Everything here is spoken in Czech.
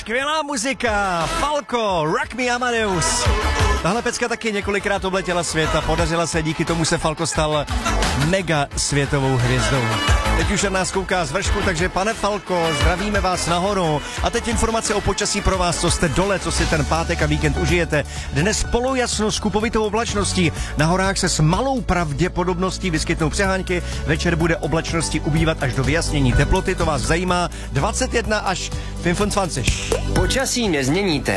skvělá muzika. Falco, Rock Me Amadeus. Tahle pecka taky několikrát obletěla svět a podařila se, díky tomu se Falco stal mega světovou hvězdou. Teď už na nás kouká z vršku, takže pane Falco, zdravíme vás nahoru. A teď informace o počasí pro vás, co jste dole, co si ten pátek a víkend užijete. Dnes polojasno s kupovitou oblačností. Na horách se s malou pravděpodobností vyskytnou přehánky. Večer bude oblačnosti ubývat až do vyjasnění teploty, to vás zajímá. 21 až 25. Počasí nezměníte.